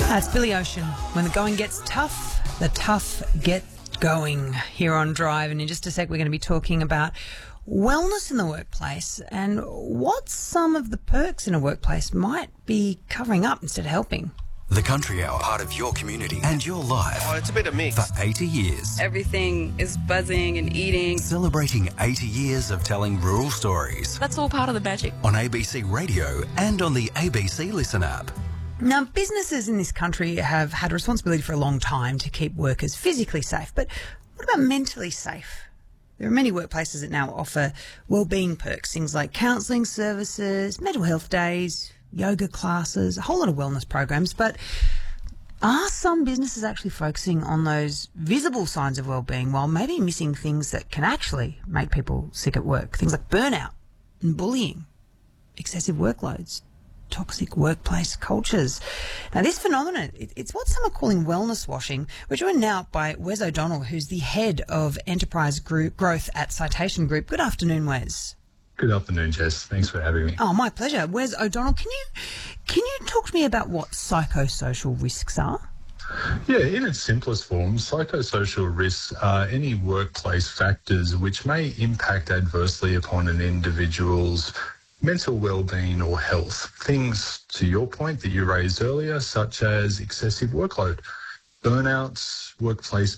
That's Billy Ocean. When the going gets tough, the tough get going here on Drive. And in just a sec, we're going to be talking about wellness in the workplace and what some of the perks in a workplace might be covering up instead of helping. The Country Hour, part of your community and your life. Oh, it's a bit of mix. For 80 years. Everything is buzzing and eating. Celebrating 80 years of telling rural stories. That's all part of the magic. On ABC Radio and on the ABC Listen app. Now, businesses in this country have had responsibility for a long time to keep workers physically safe. But what about mentally safe? There are many workplaces that now offer wellbeing perks, things like counselling services, mental health days, yoga classes, a whole lot of wellness programs. But are some businesses actually focusing on those visible signs of wellbeing while maybe missing things that can actually make people sick at work? Things like burnout and bullying, excessive workloads, toxic workplace cultures. Now, this phenomenon, it's what some are calling wellness washing. We're joined now by Wes O'Donnell, who's the head of enterprise growth at Citation Group. Good afternoon, Wes. Good afternoon, Jess. Thanks for having me. Oh, my pleasure. Wes O'Donnell, can you talk to me about what psychosocial risks are? Yeah, in its simplest form, psychosocial risks are any workplace factors which may impact adversely upon an individual's mental well-being or health. Things, to your point that you raised earlier, such as excessive workload, burnouts, workplace